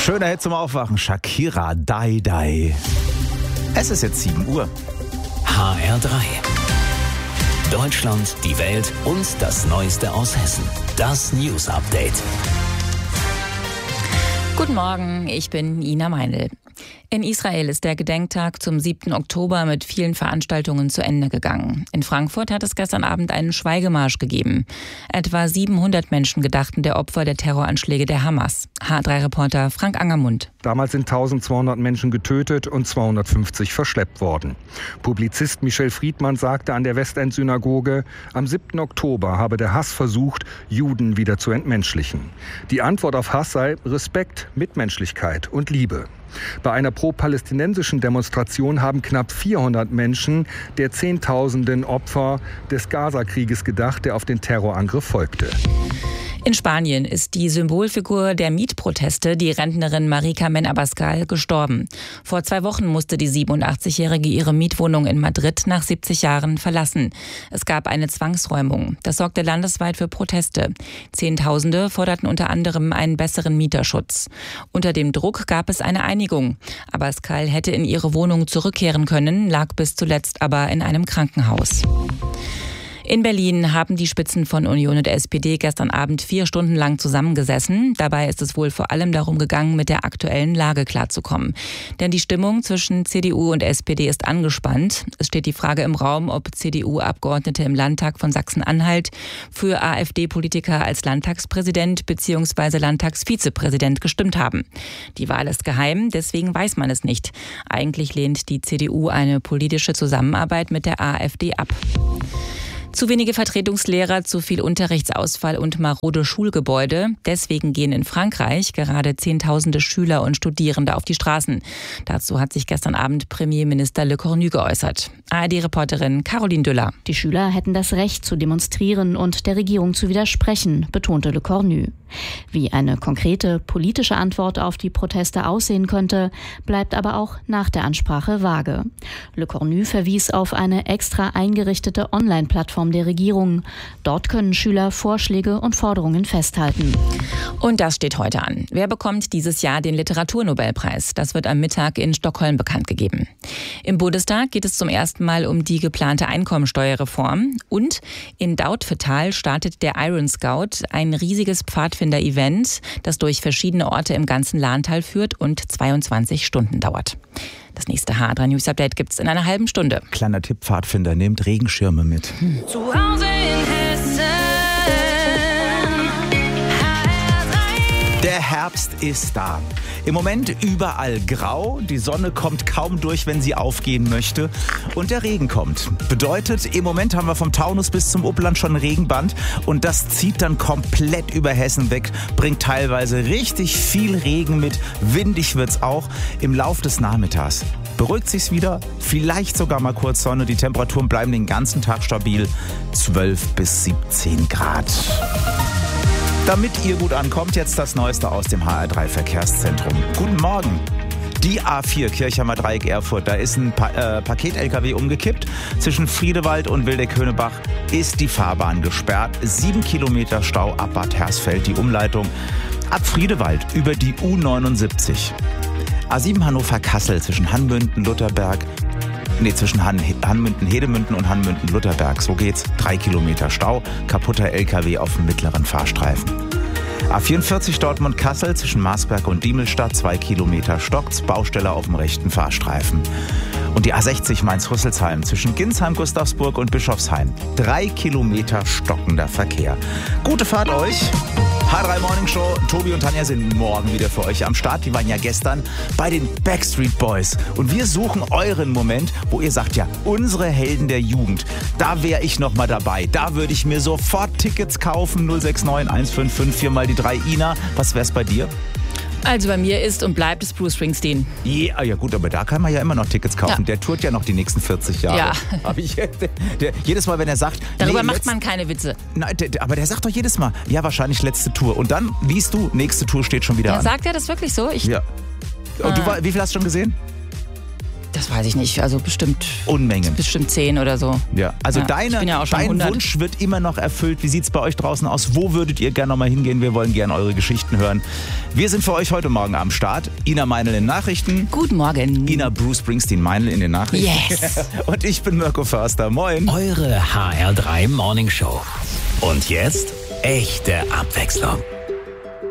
Schöner Hit zum Aufwachen. Shakira, Die Die. Es ist jetzt 7 Uhr. HR3. Deutschland, die Welt und das Neueste aus Hessen. Das News Update. Guten Morgen, ich bin Ina Meinl. In Israel ist der Gedenktag zum 7. Oktober mit vielen Veranstaltungen zu Ende gegangen. In Frankfurt hat es gestern Abend einen Schweigemarsch gegeben. Etwa 700 Menschen gedachten der Opfer der Terroranschläge der Hamas. H3-Reporter Frank Angermund. Damals sind 1200 Menschen getötet und 250 verschleppt worden. Publizist Michel Friedmann sagte an der Westend-Synagoge, am 7. Oktober habe der Hass versucht, Juden wieder zu entmenschlichen. Die Antwort auf Hass sei Respekt, Mitmenschlichkeit und Liebe. Bei einer pro-palästinensischen Demonstration haben knapp 400 Menschen der Zehntausenden Opfer des Gaza-Krieges gedacht, der auf den Terrorangriff folgte. In Spanien ist die Symbolfigur der Mietproteste, die Rentnerin Marie Carmen Abascal, gestorben. Vor 2 Wochen musste die 87-Jährige ihre Mietwohnung in Madrid nach 70 Jahren verlassen. Es gab eine Zwangsräumung. Das sorgte landesweit für Proteste. Zehntausende forderten unter anderem einen besseren Mieterschutz. Unter dem Druck gab es eine Einigung. Abascal hätte in ihre Wohnung zurückkehren können, lag bis zuletzt aber in einem Krankenhaus. In Berlin haben die Spitzen von Union und SPD gestern Abend 4 Stunden lang zusammengesessen. Dabei ist es wohl vor allem darum gegangen, mit der aktuellen Lage klarzukommen. Denn die Stimmung zwischen CDU und SPD ist angespannt. Es steht die Frage im Raum, ob CDU-Abgeordnete im Landtag von Sachsen-Anhalt für AfD-Politiker als Landtagspräsident bzw. Landtagsvizepräsident gestimmt haben. Die Wahl ist geheim, deswegen weiß man es nicht. Eigentlich lehnt die CDU eine politische Zusammenarbeit mit der AfD ab. Zu wenige Vertretungslehrer, zu viel Unterrichtsausfall und marode Schulgebäude. Deswegen gehen in Frankreich gerade Zehntausende Schüler und Studierende auf die Straßen. Dazu hat sich gestern Abend Premierminister Le Cornu geäußert. ARD-Reporterin Caroline Düller. Die Schüler hätten das Recht zu demonstrieren und der Regierung zu widersprechen, betonte Le Cornu. Wie eine konkrete politische Antwort auf die Proteste aussehen könnte, bleibt aber auch nach der Ansprache vage. Le Cornu verwies auf eine extra eingerichtete Online-Plattform der Regierung. Dort können Schüler Vorschläge und Forderungen festhalten. Und das steht heute an. Wer bekommt dieses Jahr den Literaturnobelpreis? Das wird am Mittag in Stockholm bekannt gegeben. Im Bundestag geht es zum ersten Mal um die geplante Einkommensteuerreform. Und in Dautphetal startet der Iron Scout, ein riesiges Pfadfinder-Event, das durch verschiedene Orte im ganzen Lahntal führt und 22 Stunden dauert. Das nächste H3 News Update gibt's in einer halben Stunde. Kleiner Tipp, Pfadfinder, nehmt Regenschirme mit. Zu Hause in Hessen. Der Herbst ist da. Im Moment überall grau, die Sonne kommt kaum durch, wenn sie aufgehen möchte und der Regen kommt. Bedeutet, im Moment haben wir vom Taunus bis zum Upland schon ein Regenband und das zieht dann komplett über Hessen weg, bringt teilweise richtig viel Regen mit, windig wird's auch. Im Lauf des Nachmittags beruhigt sich's wieder, vielleicht sogar mal kurz Sonne, die Temperaturen bleiben den ganzen Tag stabil, 12 bis 17 Grad. Damit ihr gut ankommt, jetzt das Neueste aus dem HR3 Verkehrszentrum. Guten Morgen. Die A4 Kirchheimer Dreieck Erfurt, da ist ein Paket-LKW umgekippt. Zwischen Friedewald und Wildeck-Höhnebach ist die Fahrbahn gesperrt. 7 Kilometer Stau ab Bad Hersfeld, die Umleitung. Ab Friedewald über die U79. A7 Hannover-Kassel zwischen Hanmünden-Lutherberg. Zwischen Hanmünden-Hedemünden und Hanmünden-Lutherberg. So geht's. 3 Kilometer Stau, kaputter LKW auf dem mittleren Fahrstreifen. A44 Dortmund-Kassel zwischen Marsberg und Diemelstadt. 2 Kilometer stockt's, Baustelle auf dem rechten Fahrstreifen. Und die A60 Mainz-Rüsselsheim zwischen Ginsheim, Gustavsburg und Bischofsheim. 3 Kilometer stockender Verkehr. Gute Fahrt euch. H3 Morning Show, Tobi und Tanja sind morgen wieder für euch am Start. Die waren ja gestern bei den Backstreet Boys. Und wir suchen euren Moment, wo ihr sagt, ja, unsere Helden der Jugend, da wäre ich noch mal dabei. Da würde ich mir sofort Tickets kaufen. 069 155 4 mal die 3 Ina. Was wär's bei dir? Also bei mir ist und bleibt es Bruce Springsteen. Ja gut, aber da kann man ja immer noch Tickets kaufen. Ja. Der tourt ja noch die nächsten 40 Jahre. Ja. Jedes Mal, wenn er sagt... Darüber macht man keine Witze. Nein, aber der sagt doch jedes Mal, ja, wahrscheinlich letzte Tour. Und dann liest du, nächste Tour steht schon wieder an. Sagt er das wirklich so? Ja. Und du, wie viel hast du schon gesehen? Das weiß ich nicht, also bestimmt Unmengen. Bestimmt 10 oder so. Ja, also dein 100. Wunsch wird immer noch erfüllt. Wie sieht's bei euch draußen aus? Wo würdet ihr gerne nochmal hingehen? Wir wollen gerne eure Geschichten hören. Wir sind für euch heute Morgen am Start. Ina Meinl in den Nachrichten. Guten Morgen. Ina Bruce Springsteen Meinl in den Nachrichten. Yes. Und ich bin Mirko Förster. Moin. Eure HR3 Morning Show. Und jetzt echte Abwechslung.